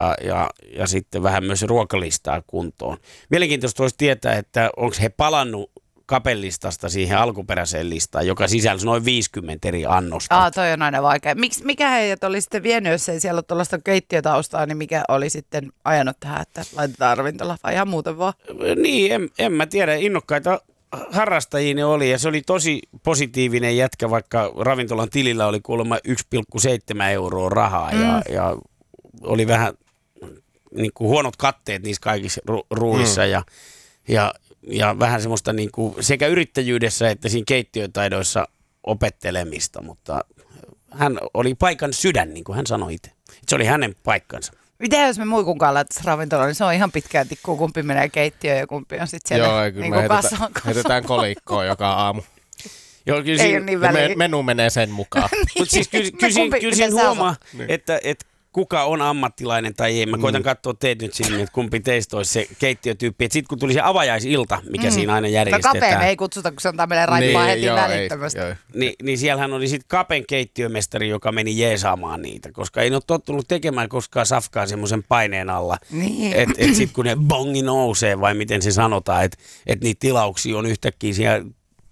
ja sitten vähän myös ruokalistaa kuntoon. Mielenkiintoista olisi tietää, että onko he palannut Kapen-listasta siihen alkuperäiseen listaan, joka sisälsi noin 50 eri annosta. Toi on aina vaikea. Mikä heidät oli sitten vienyt, jos ei siellä ole tuollaista keittiötaustaa, niin mikä oli sitten ajanut tähän, että laitetaan ravintola vai ihan muuten vaan? Niin, en mä tiedä. Innokkaita harrastajia ne oli ja se oli tosi positiivinen jätkä, vaikka ravintolan tilillä oli kuulemma 1,7 euroa rahaa ja oli vähän niin kuin huonot katteet niissä kaikissa ruuissa ja vähän semmoista niin kuin sekä yrittäjyydessä että siinä keittiötaidoissa opettelemista, mutta hän oli paikan sydän, niin kuin hän sanoi itse. Se oli hänen paikkansa. Mitä jos me muikunkaan laittaisiin ravintolaan, niin se on ihan pitkään tikkuu, kumpi menee keittiöön ja kumpi on sitten siellä. Joo, kyllä me heitetään kolikkoa joka aamu. Joo, kyllä ei ole niin väliä. Menu menee sen mukaan. Mutta siis kyllä siinä huomaa, että kuka on ammattilainen tai ei. Mä koitan katsoa teitä nyt sinne, että kumpi teistä olisi se keittiötyyppi. Sitten kun tuli se avajaisilta, mikä siinä aina järjestetään. No Kapeen ei kutsuta, kun se antaa meille raippaa heti välittömästi. Niin siellähän oli sitten Kapen keittiömestari, joka meni jeesaamaan niitä, koska ei ne ole tottunut tekemään koskaan safkaa semmoisen paineen alla. Niin. Että sitten kun ne bongi nousee, vai miten se sanotaan, että niitä tilauksia on yhtäkkiä siellä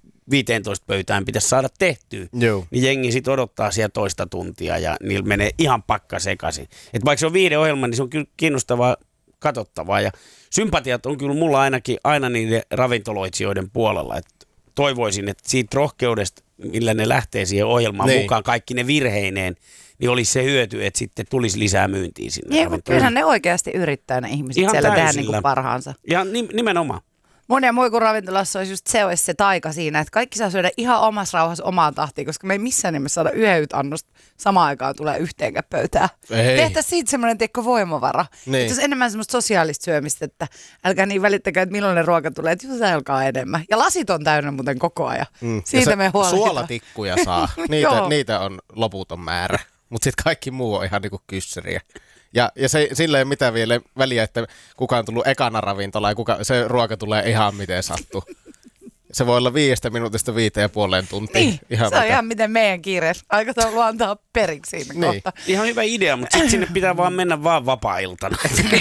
15 pöytään pitäisi saada tehtyä, niin jengi sitten odottaa siellä toista tuntia ja niillä menee ihan pakka sekaisin. Et vaikka se on viihdeohjelma, niin se on kyllä kiinnostavaa katsottavaa ja sympatiat on kyllä mulla ainakin aina niiden ravintoloitsijoiden puolella. Et toivoisin, että siitä rohkeudesta, millä ne lähtee siihen ohjelmaan mukaan, kaikki ne virheineen, niin olisi se hyöty, että sitten tulisi lisää myyntiä sinne. Niin, mutta kyllähän ne oikeasti yrittää ne ihmiset ihan siellä tehdä niin kuin parhaansa. Ja nimenomaan. Mun ja muikun ravintolassa olisi just se taika siinä, että kaikki saa syödä ihan omassa rauhassa omaan tahtiin, koska me ei missään nimessä saada yhden annosta samaan aikaan tulee yhteenkään pöytään. Tehtäisiin siitä semmoinen voimavara. Niin. Että olisi enemmän semmoista sosiaalista syömistä, että älkää niin välittäkää, että millainen ruoka tulee, että jutelkaa enemmän. Ja lasit on täynnä muuten koko ajan. Siitä me huolehditaan. Suolatikkuja saa, niitä on loputon määrä, mutta sitten kaikki muu on ihan niinku kyssäriä. Ja sillä ei ole mitään vielä väliä, että kuka on tullut ekana ravintolaan ja se ruoka tulee ihan miten sattuu. Se voi olla 5 minuutista 5,5 tuntia. Niin, ihan se on ihan miten meidän kiire aikataulu antaa periksi siinä kohta. Ihan hyvä idea, mutta sitten sinne pitää vaan mennä vaan vapaa-iltana.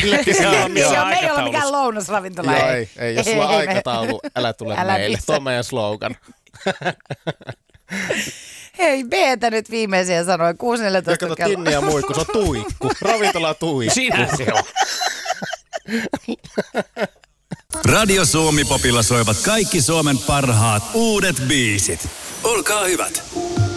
Meillä ei ole mikään lounasravintola. Ei, jos sulla on aikataulu, älä tule meille. Tuo on meidän slogan. Hei, Beetä nyt viimeisiä sanoja. 6.14. Ja kato Tinni ja Muikku, se on tuikku. Ravintola tuikku. Siinä se on. Radio Suomi-popilla soivat kaikki Suomen parhaat uudet biisit. Olkaa hyvät.